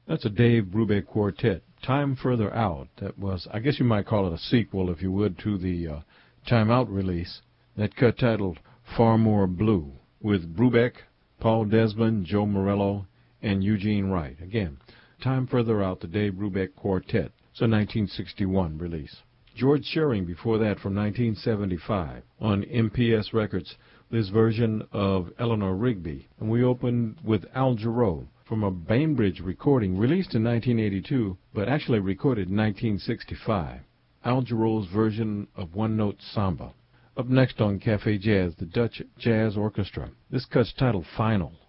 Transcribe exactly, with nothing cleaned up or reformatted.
That's a Dave Brubeck quartet, Time Further Out. That was, I guess you might call it a sequel, if you would, to the uh, Time Out release. That cut titled Far More Blue, with Brubeck, Paul Desmond, Joe Morello, and Eugene Wright. Again, Time Further Out, the Dave Brubeck quartet. It's a nineteen sixty-one release. George Shearing before that from nineteen seventy-five on M P S Records, this version of Eleanor Rigby. And we opened with Al Jarreau from a Bainbridge recording released in nineteen eighty-two, but actually recorded in nineteen sixty-five. Al Jarreau's version of One Note Samba. Up next on Cafe Jazz, the Dutch Jazz Orchestra. This cut's titled Final.